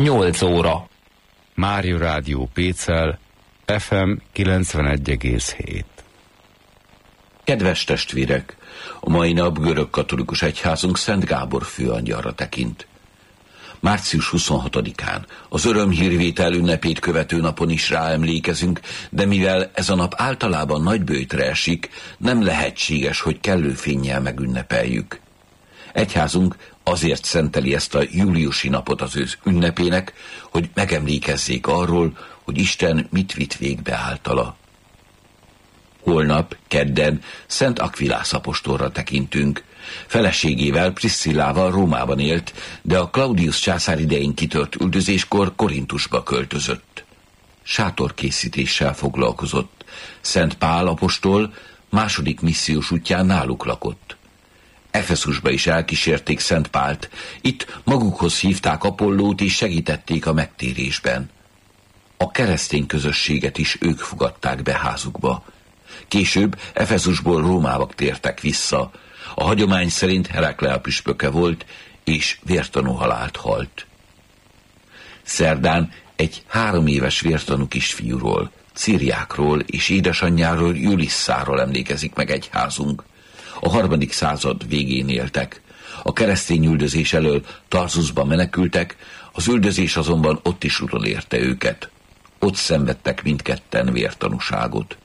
8 óra. Mária Rádió Pécel, FM 91,7. Kedves testvérek! A mai nap görög katolikus egyházunk Szent Gábor főangyalra tekint. Március 26-án, az örömhírvétel ünnepét követő napon is ráemlékezünk, de mivel ez a nap általában nagyböjtre esik, nem lehetséges, hogy kellő fénnyel megünnepeljük. Egyházunk azért szenteli ezt a júliusi napot az ő ünnepének, hogy megemlékezzék arról, hogy Isten mit vitt végbe általa. Holnap, kedden Szent Akvilász apostolra tekintünk. Feleségével, Priscillával Rómában élt, de a Claudius császár idején kitört üldözéskor Korintusba költözött. Sátorkészítéssel foglalkozott. Szent Pál apostol második missziós útján náluk lakott. Efeszusba is elkísérték Szent Pált, itt magukhoz hívták Apollót és segítették a megtérésben. A keresztény közösséget is ők fogadták be házukba. Később Efeszusból Rómába tértek vissza. A hagyomány szerint Heraklea püspöke volt, és vértanú halált halt. Szerdán egy 3 éves vértanú kisfiúról, Ciriákról és édesanyjáról, Julisszáról emlékezik meg egyházunk. A 3. század végén éltek. A keresztény üldözés elől Tarsusba menekültek, az üldözés azonban ott is utolérte őket. Ott szenvedtek mindketten vértanúságot.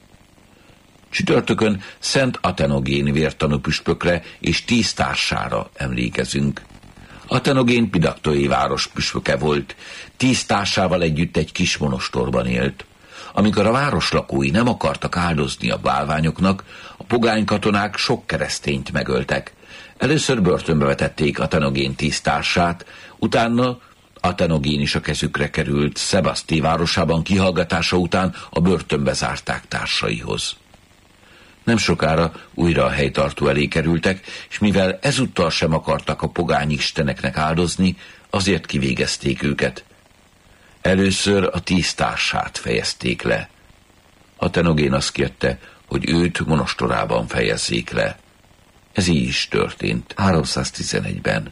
Csütörtökön Szent Athenogén vértanú püspökre és 10 társára emlékezünk. Athenogén pidaktói város püspöke volt, 10 társával együtt egy kis monostorban élt. Amikor a város lakói nem akartak áldozni a bálványoknak, a pogány katonák sok keresztényt megöltek. Először börtönbe vetették Athenogén 10 társát, utána Athenogén is a kezükre került, Szebaszté városában kihallgatása után a börtönbe zárták társaihoz. Nem sokára újra a helytartó elé kerültek, és mivel ezúttal sem akartak a pogány isteneknek áldozni, azért kivégezték őket. Először a 10 társát fejezték le. Athenogén azt kérte, hogy őt monostorában fejezzék le. Ez így is történt 311-ben.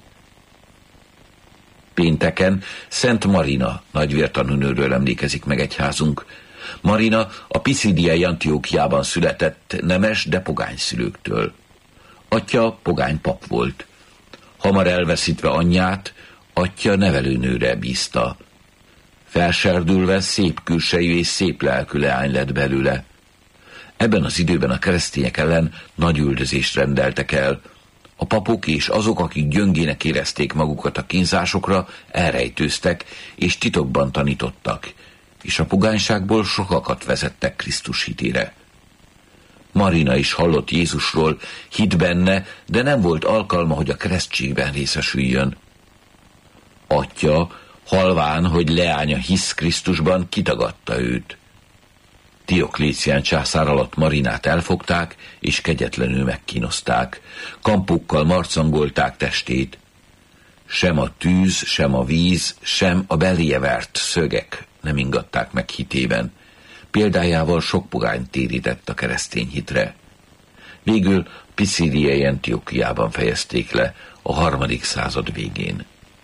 Pénteken Szent Marina nagyvértanúnőről emlékezik meg egyházunk. Marina a Pisidiai Antiókiában született, nemes, de pogány szülőktől. Atya pogány pap volt. Hamar elveszítve anyját, atya nevelőnőre bízta. Felserdülve szép külsejű és szép lelkű leány lett belőle. Ebben az időben a keresztények ellen nagy üldözést rendeltek el. A papok és azok, akik gyöngének érezték magukat a kínzásokra, elrejtőztek és titokban tanítottak, és a pogányságból sokakat vezettek Krisztus hitére. Marina is hallott Jézusról, hitt benne, de nem volt alkalma, hogy a keresztségben részesüljön. Atya, halván, hogy leánya hisz Krisztusban, kitagadta őt. Dioklécián császár alatt Marinát elfogták, és kegyetlenül megkínozták. Kampókkal marcangolták testét. Sem a tűz, sem a víz, sem a beléje vert szögek nem ingatták meg hitében. Példájával sok pogányt térített a keresztény hitre. Végül Pisidiai Antiókiában fejezték le a 3. század végén.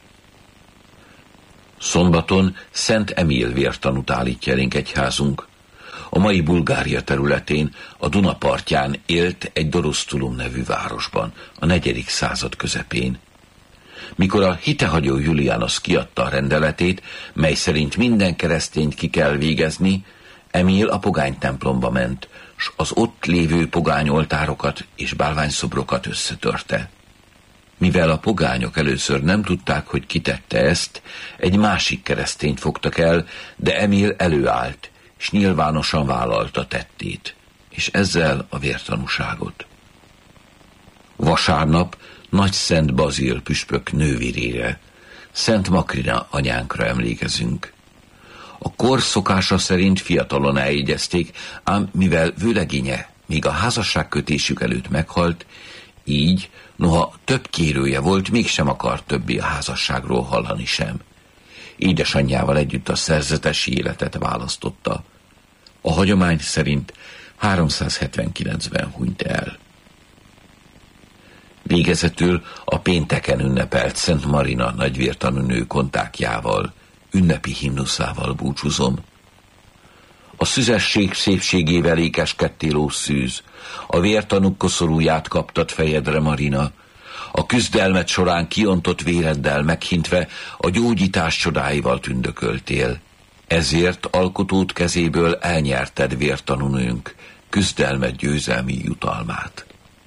Szombaton Szent Emil vértanút állítja elénk egyházunk. A mai Bulgária területén, a Duna partján élt egy Dorosztulum nevű városban, a 4. század közepén. Mikor a hitehagyó Julianus kiadta a rendeletét, mely szerint minden keresztényt ki kell végezni, Emil a pogány templomba ment, s az ott lévő pogány oltárokat és bálványszobrokat összetörte. Mivel a pogányok először nem tudták, hogy ki tette ezt, egy másik keresztényt fogtak el, de Emil előállt, és nyilvánosan vállalta tettét, és ezzel a vértanúságot. Vasárnap Nagy Szent Bazil püspök nővérére, Szent Makrina anyánkra emlékezünk. A kor szokása szerint fiatalon eljegyezték, ám mivel vőlegénye még a házasságkötésük előtt meghalt, így, noha több kérője volt, mégsem akart többé a házasságról hallani sem. Édesanyjával együtt a szerzetesi életet választotta. A hagyomány szerint 379-ben hunyt el. Végezetül a pénteken ünnepelt Szent Marina nagyvértanúnő kontákjával, ünnepi himnuszával búcsúzom. A szüzesség szépségével ékeskedtél, ó szűz, a vértanúk koszorúját kaptad fejedre, Marina, a küzdelmet során kiontott véreddel meghintve a gyógyítás csodáival tündököltél. Ezért alkotót kezéből elnyerted vértanúnőnk küzdelmet győzelmi jutalmát.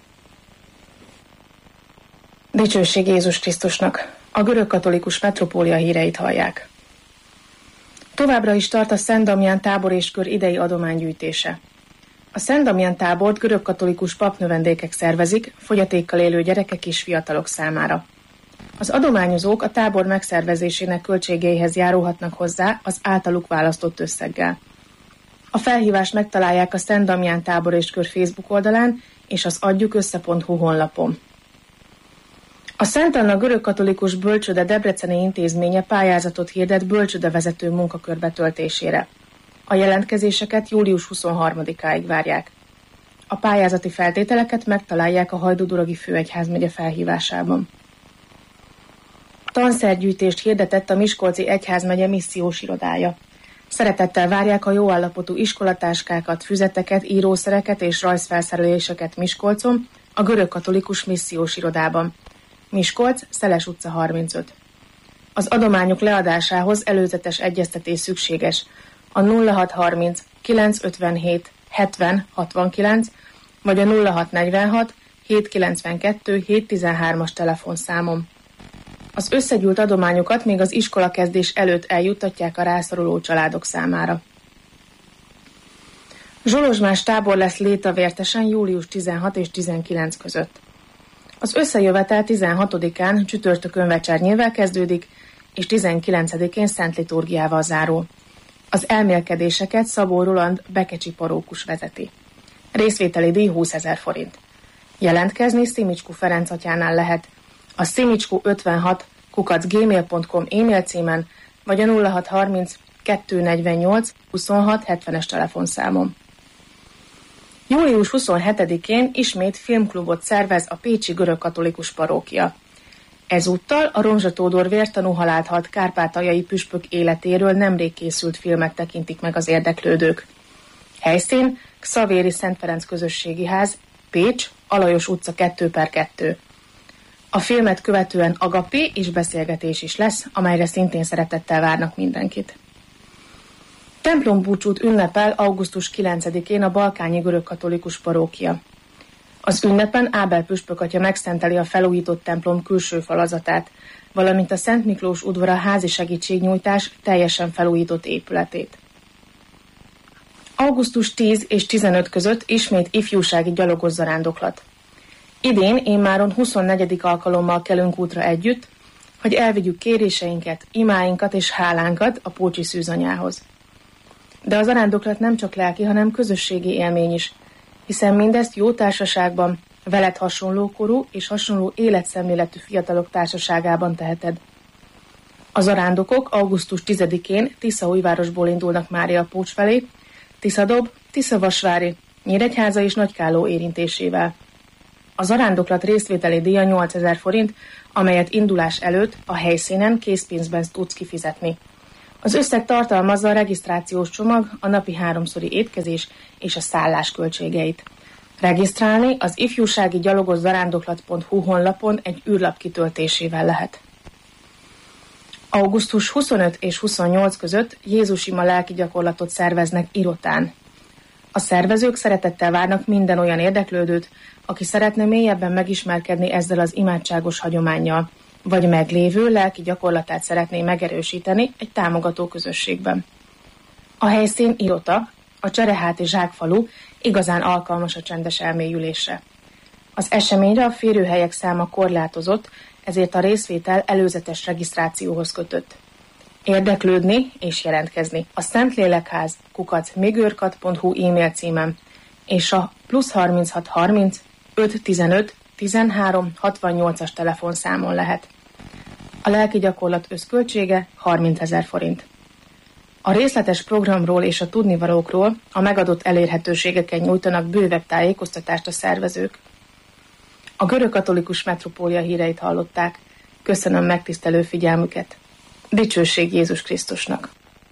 Dicsőség Jézus Krisztusnak! A görögkatolikus metropólia híreit hallják. Továbbra is tart a Szent Damián tábor és kör idei adománygyűjtése. A Szent Damián tábort görögkatolikus papnövendékek szervezik, fogyatékkal élő gyerekek és fiatalok számára. Az adományozók a tábor megszervezésének költségeihez járulhatnak hozzá az általuk választott összeggel. A felhívást megtalálják a Szent Damián tábor és kör Facebook oldalán és az adjukössze.hu honlapon. A Szent Anna görögkatolikus bölcsőde debreceni intézménye pályázatot hirdet bölcsődevezető munkakör betöltésére. A jelentkezéseket július 23-áig várják. A pályázati feltételeket megtalálják a Hajdú-Duragi Főegyházmegye felhívásában. Tanszergyűjtést hirdetett a Miskolci Egyházmegye missziós irodája. Szeretettel várják a jó állapotú iskolatáskákat, füzeteket, írószereket és rajzfelszereléseket Miskolcon, a görögkatolikus missziós irodában. Miskolc, Szeles utca 35. Az adományok leadásához előzetes egyeztetés szükséges. A 0630 957 70 69 vagy a 0646 792 713-as telefonszámon. Az összegyűlt adományokat még az iskolakezdés előtt eljuttatják a rászoruló családok számára. Zsolozsmás tábor lesz Létavértesen július 16 és 19 között. Az összejövetel 16-án csütörtökön vecsernyével kezdődik, és 19-én Szent Liturgiával zárul. Az elmélkedéseket Szabó Roland bekecsi parókus vezeti. Részvételi díj 20 000 forint. Jelentkezni Szimicskú Ferenc atyánál lehet. A simicskú56@gmail.com e-mail címen, vagy a 0630 248 26 70-es telefonszámon. Július 27-én ismét filmklubot szervez a pécsi görögkatolikus parókia. Ezúttal a Romzsa Tódor vértanú halált halt kárpátaljai püspök életéről nemrég készült filmet tekintik meg az érdeklődők. Helyszín Xavéri Szent Ferenc Közösségi Ház, Pécs, Alajos utca 2/2. A filmet követően agapi és beszélgetés is lesz, amelyre szintén szeretettel várnak mindenkit. Templombúcsút ünnepel augusztus 9-én a balkányi görögkatolikus parókia. Az ünnepen Ábel püspök atya megszenteli a felújított templom külső falazatát, valamint a Szent Miklós udvara házi segítségnyújtás teljesen felújított épületét. Augusztus 10 és 15 között ismét ifjúsági gyalogos zarándoklat. Idén immáron 24. alkalommal kelünk útra együtt, hogy elvigyük kéréseinket, imáinkat és hálánkat a Pócsi Szűzanyához. De a zarándoklat nem csak lelki, hanem közösségi élmény is, hiszen mindezt jó társaságban, veled hasonló korú és hasonló életszemléletű fiatalok társaságában teheted. A zarándokok augusztus 10-én Tiszaújvárosból indulnak Mária Pócs felé, Tiszadob, Tiszavasvári, Nyíregyháza és Nagykálló érintésével. A zarándoklat részvételi díja 8 000 forint, amelyet indulás előtt a helyszínen készpénzben tudsz kifizetni. Az összeg tartalmazza a regisztrációs csomag, a napi 3-szori étkezés és a szállás költségeit. Regisztrálni az ifjúsági gyalogos zarándoklat.hu honlapon egy űrlap kitöltésével lehet. Augusztus 25 és 28 között Jézus ima lelki gyakorlatot szerveznek Irotán. A szervezők szeretettel várnak minden olyan érdeklődőt, aki szeretne mélyebben megismerkedni ezzel az imádságos hagyománnyal, vagy meglévő lelki gyakorlatát szeretné megerősíteni egy támogató közösségben. A helyszín Irota, a Csereháti Zsákfalu igazán alkalmas a csendes elmélyülésre. Az eseményre a férőhelyek száma korlátozott, ezért a részvétel előzetes regisztrációhoz kötött. Érdeklődni és jelentkezni a Szentlélekház @migőrkat.hu e-mail címen és a +36 30 515 13 68-as telefonszámon lehet. A lelki gyakorlat összköltsége 30 000 forint. A részletes programról és a tudnivalókról a megadott elérhetőségeken nyújtanak bővebb tájékoztatást a szervezők. A görögkatolikus metropólia híreit hallották. Köszönöm megtisztelő figyelmüket. Dicsőség Jézus Krisztusnak!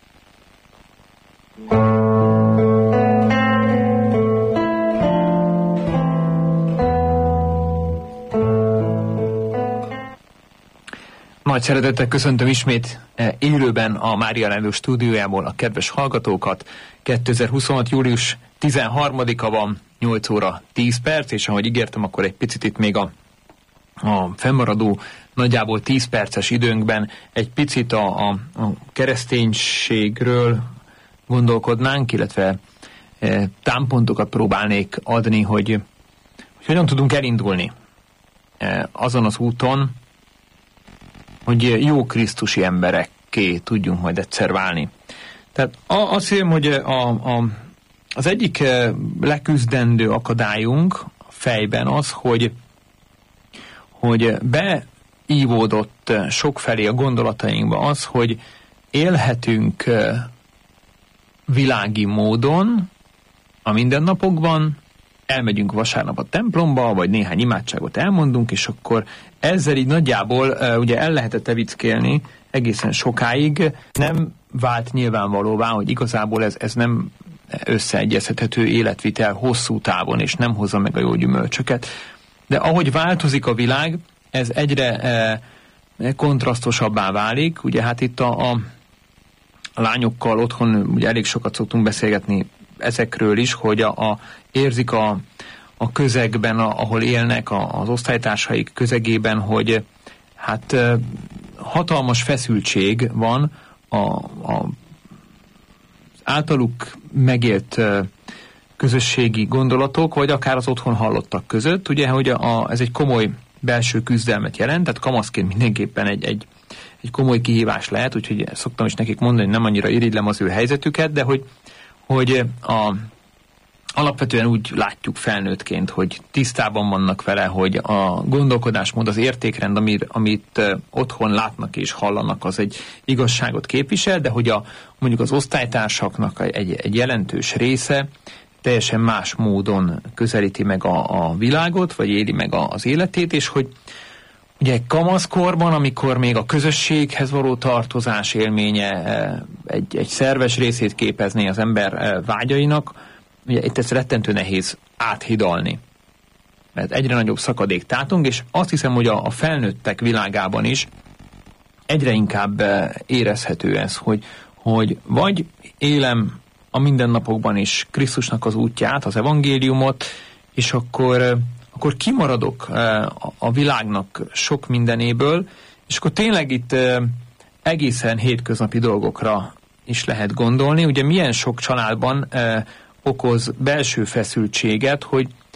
Nagy szeretettel köszöntöm ismét élőben a Mária Rádió stúdiójából a kedves hallgatókat. 2026. július 13-a van, 8 óra 10 perc, és ahogy ígértem, akkor egy picit itt még a fennmaradó nagyjából 10 perces időnkben egy picit a kereszténységről gondolkodnánk, illetve támpontokat próbálnék adni, hogy hogyan tudunk elindulni azon az úton, hogy jó krisztusi emberekké tudjunk majd egyszer válni. Tehát azt hiszem, hogy az egyik leküzdendő akadályunk a fejben az, hogy beívódott sokfelé a gondolatainkba az, hogy élhetünk világi módon a mindennapokban, elmegyünk vasárnap a templomba, vagy néhány imádságot elmondunk, és akkor ezzel így nagyjából ugye el lehetett evickélni egészen sokáig. Nem vált nyilvánvalóvá, hogy igazából ez nem összeegyeztethető életvitel hosszú távon, és nem hozza meg a jó gyümölcsöket. De ahogy változik a világ, ez egyre kontrasztosabbá válik. Ugye hát itt a lányokkal otthon ugye elég sokat szoktunk beszélgetni ezekről is, hogy érzik a közegben, ahol élnek, az osztálytársaik közegében, hogy hát hatalmas feszültség van az általuk megélt közösségi gondolatok, vagy akár az otthon hallottak között, ugye, hogy ez egy komoly belső küzdelmet jelent, tehát kamaszként mindenképpen egy komoly kihívás lehet, úgyhogy szoktam is nekik mondani, hogy nem annyira irigylem az ő helyzetüket, de hogy alapvetően úgy látjuk felnőttként, hogy tisztában vannak vele, hogy a gondolkodásmód, az értékrend, amit otthon látnak és hallanak, az egy igazságot képvisel, de hogy mondjuk az osztálytársaknak egy jelentős része teljesen más módon közelíti meg a világot, vagy éli meg az életét, és hogy ugye kamaszkorban, amikor még a közösséghez való tartozás élménye egy szerves részét képezné az ember vágyainak, ugye itt ez rettentő nehéz áthidalni. Mert egyre nagyobb szakadék tátunk, és azt hiszem, hogy a felnőttek világában is egyre inkább érezhető ez, hogy vagy élem a mindennapokban is Krisztusnak az útját, az evangéliumot, és akkor kimaradok a világnak sok mindenéből, és akkor tényleg itt egészen hétköznapi dolgokra is lehet gondolni. Ugye milyen sok családban okoz belső feszültséget,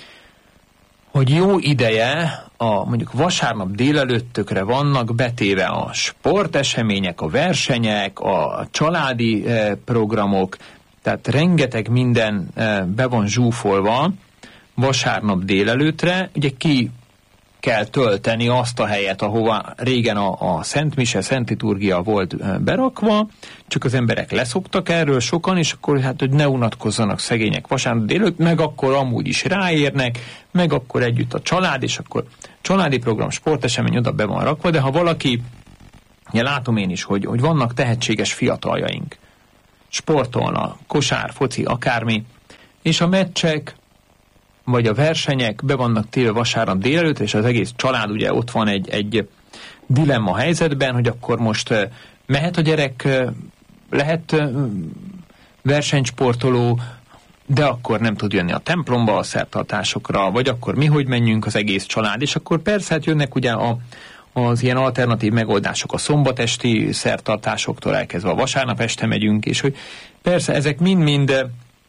hogy jó ideje mondjuk vasárnap délelőttökre vannak betéve a sportesemények, a versenyek, a családi programok, tehát rengeteg minden be van zsúfolva vasárnap délelőttre, ugye ki kell tölteni azt a helyet, ahova régen a Szent Mise, Szent Liturgia volt berakva, csak az emberek leszoktak erről sokan, és akkor hát, hogy ne unatkozzanak szegények vasárnap délelőtt, meg akkor amúgy is ráérnek, meg akkor együtt a család, és akkor családi program, sportesemény oda be van rakva, de ha valaki, ja, látom én is, hogy vannak tehetséges fiataljaink, sportolnak, kosár, foci, akármi, és a meccsek, vagy a versenyek be vannak téve vasárnap délelőtt, és az egész család ugye ott van egy dilemma helyzetben, hogy akkor most mehet a gyerek, lehet versenysportoló, de akkor nem tud jönni a templomba, a szertartásokra, vagy akkor mi hogy menjünk az egész család, és akkor persze hát jönnek ugye az ilyen alternatív megoldások a szombatesti szertartásoktól elkezdve a vasárnap este megyünk, és hogy persze ezek mind-mind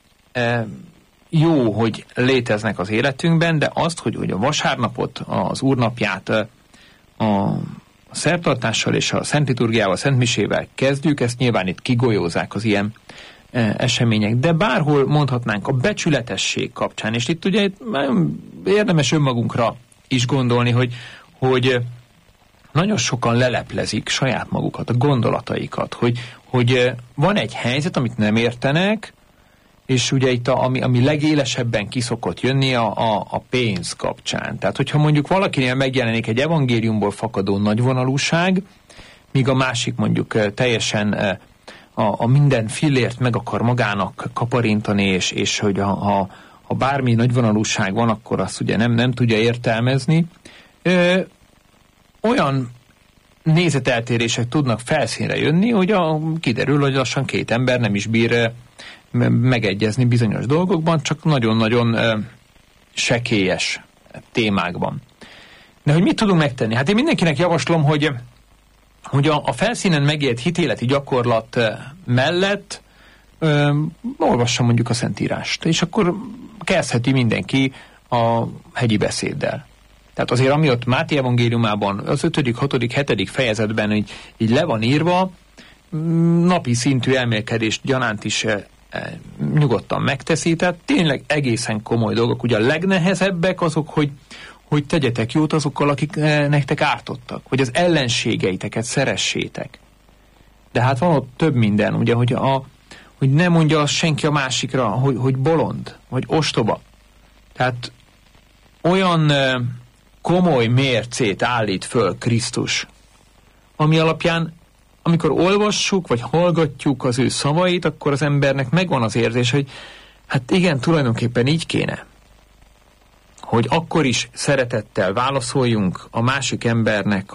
jó, hogy léteznek az életünkben, de azt, hogy a vasárnapot, az úrnapját a szertartással és a Szent Liturgiával, a Szent Misével kezdjük, ezt nyilván itt kigolyózzák az ilyen események, de bárhol mondhatnánk a becsületesség kapcsán, és itt ugye érdemes önmagunkra is gondolni, hogy nagyon sokan leleplezik saját magukat, a gondolataikat, hogy van egy helyzet, amit nem értenek, és ugye itt ami legélesebben kiszokott jönni a pénz kapcsán. Tehát, hogyha mondjuk valakinél megjelenik egy evangéliumból fakadó nagyvonalúság, míg a másik mondjuk teljesen a minden fillért meg akar magának kaparintani, és hogy ha bármi nagyvonalúság van, akkor azt ugye nem tudja értelmezni. Olyan nézeteltérések tudnak felszínre jönni, hogy kiderül, hogy lassan két ember nem is bír megegyezni bizonyos dolgokban, csak nagyon-nagyon sekélyes témákban. De hogy mit tudunk megtenni? Hát én mindenkinek javaslom, hogy a felszínen megélt hitéleti gyakorlat mellett olvassa mondjuk a Szentírást, és akkor kezdheti mindenki a hegyi beszéddel. Tehát azért, ami ott Máté evangéliumában, az 5., 6., 7. fejezetben így le van írva, napi szintű elmélkedést gyanánt is nyugodtan megteszi, tehát tényleg egészen komoly dolgok. Ugye a legnehezebbek azok, hogy tegyetek jót azokkal, akik nektek ártottak, hogy az ellenségeiteket szeressétek. De hát van ott több minden, ugye, hogy ne mondja azt senki a másikra, hogy bolond, vagy ostoba. Tehát olyan komoly mércét állít föl Krisztus, ami alapján, amikor olvassuk, vagy hallgatjuk az ő szavait, akkor az embernek megvan az érzés, hogy hát igen, tulajdonképpen így kéne. Hogy akkor is szeretettel válaszoljunk a másik embernek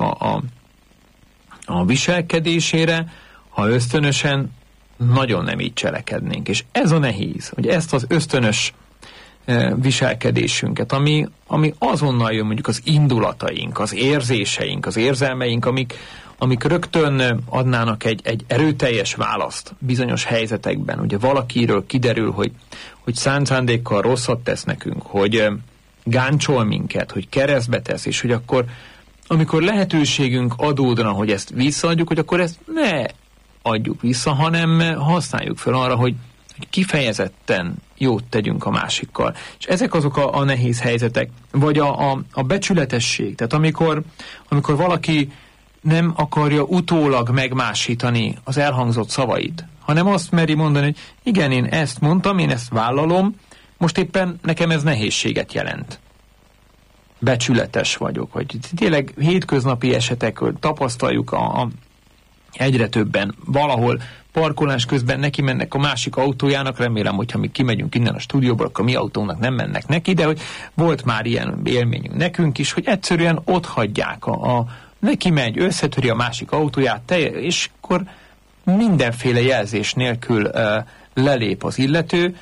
a viselkedésére, ha ösztönösen nagyon nem így cselekednénk. És ez a nehéz, hogy ezt az ösztönös viselkedésünket, ami azonnal jön mondjuk az indulataink, az érzéseink, az érzelmeink, amik rögtön adnának egy erőteljes választ bizonyos helyzetekben. Ugye valakiről kiderül, hogy szánt szándékkal rosszat tesz nekünk, hogy gáncsol minket, hogy keresztbe tesz, és hogy akkor, amikor lehetőségünk adódna, hogy ezt visszaadjuk, hogy akkor ezt ne adjuk vissza, hanem használjuk fel arra, hogy kifejezetten jót tegyünk a másikkal. És ezek azok a nehéz helyzetek, vagy a becsületesség, tehát amikor valaki nem akarja utólag megmásítani az elhangzott szavait, hanem azt meri mondani, hogy igen, én ezt mondtam, én ezt vállalom, most éppen nekem ez nehézséget jelent. Becsületes vagyok, hogy tényleg hétköznapi esetek, tapasztaljuk egyre többen valahol parkolás közben neki mennek a másik autójának, remélem, hogyha mi kimegyünk innen a stúdióból, akkor mi autónak nem mennek neki, de hogy volt már ilyen élményünk nekünk is, hogy egyszerűen ott hagyják, neki megy, összetöri a másik autóját, és akkor mindenféle jelzés nélkül lelép az illető,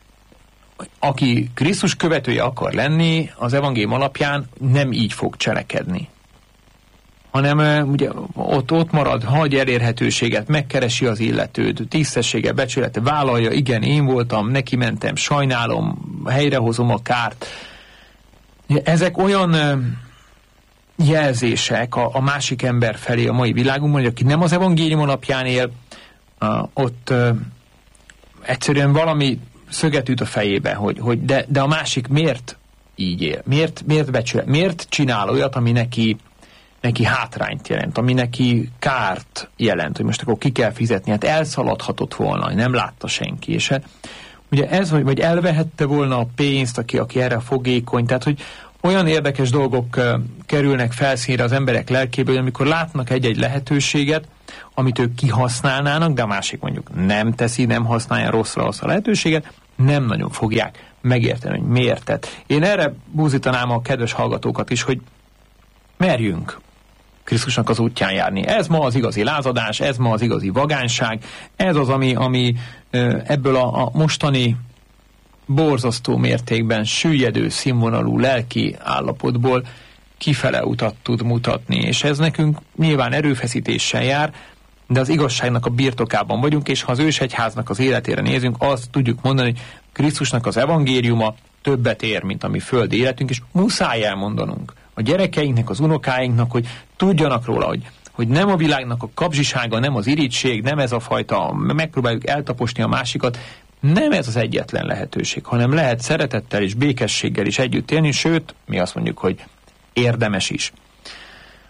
aki Krisztus követője akar lenni, az evangélium alapján nem így fog cselekedni. Hanem ugye ott marad, hagy elérhetőséget, megkeresi az illetőt, tisztessége, becsülete, vállalja, igen, én voltam, neki mentem, sajnálom, helyrehozom a kárt. Ezek olyan jelzések a másik ember felé a mai világunkban, hogy aki nem az evangélium alapján él, ott egyszerűen valami szöget üt a fejébe, de a másik miért így él? Miért becsül? Miért csinál olyat, ami neki hátrányt jelent, ami neki kárt jelent, hogy most akkor ki kell fizetni, hát elszaladhatott volna, nem látta senki, és hát ugye ez, vagy elvehette volna a pénzt, aki erre fogékony, tehát hogy olyan érdekes dolgok kerülnek felszínre az emberek lelkéből, hogy amikor látnak egy-egy lehetőséget, amit ők kihasználnának, de a másik mondjuk nem teszi, nem használja rosszra azt a lehetőséget, nem nagyon fogják megérteni, hogy miért tett. Én erre búzítanám a kedves hallgatókat is, hogy merjünk Krisztusnak az útján járni. Ez ma az igazi lázadás, ez ma az igazi vagányság, ez az, ami ebből a mostani borzasztó mértékben süllyedő színvonalú lelki állapotból kifele utat tud mutatni, és ez nekünk nyilván erőfeszítéssel jár, de az igazságnak a birtokában vagyunk, és ha az ősegyháznak az életére nézünk, azt tudjuk mondani, hogy Krisztusnak az evangéliuma többet ér, mint a mi földi életünk, és muszáj elmondanunk a gyerekeinknek, az unokáinknak, hogy tudjanak róla, hogy nem a világnak a kapzsisága, nem az irigység, nem ez a fajta, megpróbáljuk eltaposni a másikat, nem ez az egyetlen lehetőség, hanem lehet szeretettel és békességgel is együtt élni, sőt, mi azt mondjuk, hogy érdemes is.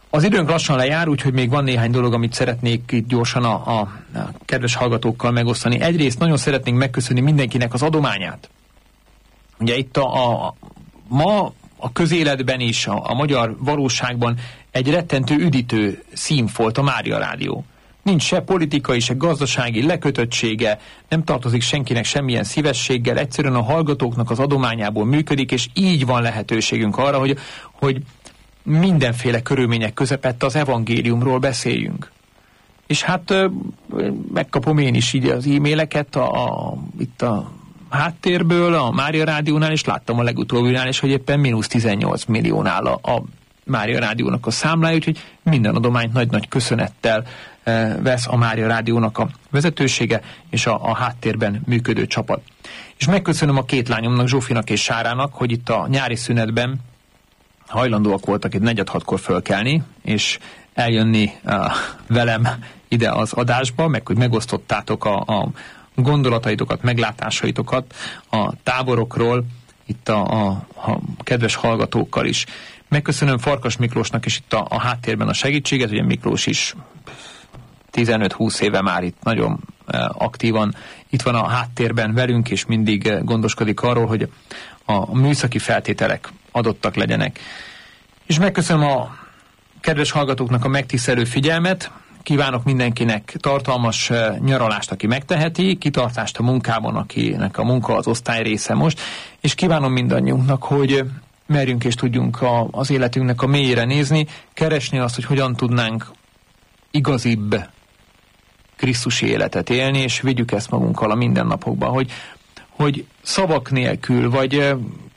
Az időnk lassan lejár, úgyhogy még van néhány dolog, amit szeretnék itt gyorsan a kedves hallgatókkal megosztani. Egyrészt nagyon szeretnénk megköszönni mindenkinek az adományát. Ugye itt ma a közéletben is, a magyar valóságban egy rettentő üdítő színfolt a Mária Rádió. Nincs se politikai, se gazdasági lekötöttsége, nem tartozik senkinek semmilyen szívességgel, egyszerűen a hallgatóknak az adományából működik, és így van lehetőségünk arra, hogy mindenféle körülmények közepette az evangéliumról beszéljünk. És hát megkapom én is így az e-maileket itt a háttérből, a Mária Rádiónál, és láttam a legutóbbinál is, hogy éppen -18 milliónál a Mária Rádiónak a számlája, úgyhogy minden adományt nagy-nagy köszönettel vesz a Mária Rádiónak a vezetősége és a háttérben működő csapat. És megköszönöm a két lányomnak, Zsófinak és Sárának, hogy itt a nyári szünetben hajlandóak voltak itt 4-6-kor fölkelni, és eljönni velem ide az adásba, meg hogy megosztottátok a gondolataitokat, meglátásaitokat a táborokról, itt a kedves hallgatókkal is. Megköszönöm Farkas Miklósnak is itt a háttérben a segítséget, ugye Miklós is 15-20 éve már itt nagyon aktívan itt van a háttérben velünk, és mindig gondoskodik arról, hogy a műszaki feltételek adottak legyenek. És megköszönöm a kedves hallgatóknak a megtisztelő figyelmet, kívánok mindenkinek tartalmas nyaralást, aki megteheti, kitartást a munkában, akinek a munka az osztály része most, és kívánom mindannyiunknak, hogy merjünk és tudjunk az életünknek a mélyére nézni, keresni azt, hogy hogyan tudnánk igazibb krisztusi életet élni, és vigyük ezt magunkkal a mindennapokban, hogy szavak nélkül, vagy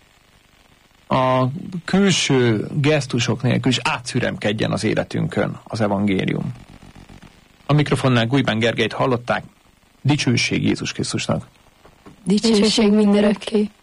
a külső gesztusok nélkül is átszüremkedjen az életünkön az evangélium. A mikrofonnál Gulyban Gergelyt hallották, dicsőség Jézus Krisztusnak. Dicsőség mindörökké.